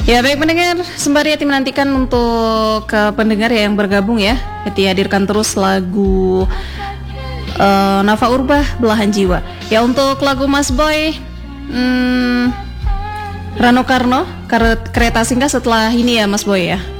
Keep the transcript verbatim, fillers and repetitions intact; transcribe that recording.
Ya baik pendengar, sembari Yati menantikan untuk ke pendengar ya yang bergabung ya, Yati hadirkan terus lagu uh, Nafa Urbah Belahan Jiwa. Ya untuk lagu Mas Boy, hmm, Rano Karno, Kereta Singkat setelah ini ya Mas Boy ya.